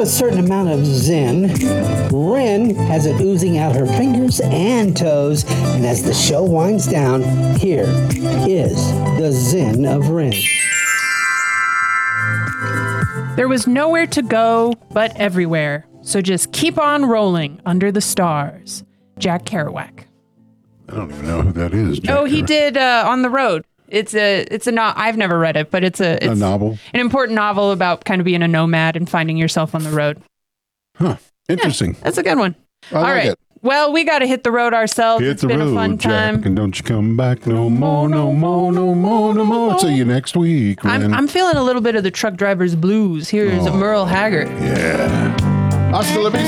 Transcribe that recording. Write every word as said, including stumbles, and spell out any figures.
a certain amount of zen, Ren has it oozing out her fingers and toes. And as the show winds down, here is the Zen of Ren. There was nowhere to go but everywhere, so just keep on rolling under the stars. Jack Kerouac. I don't even know who that is. Jack oh, he Kerouac. did uh, On the Road. It's a, it's a no- I've never read it, but it's a, it's A novel? an important novel about kind of being a nomad and finding yourself on the road. Huh. Interesting. Yeah, that's a good one. I All like right. it. Well, we got to hit the road ourselves. Hit It's the been road, a fun time. Jack, and don't you come back no more, no more, no more, no more. See you next week, man. I'm, I'm feeling a little bit of the truck driver's blues. Here's Oh. Merle Haggard. Yeah. Hasta la vista.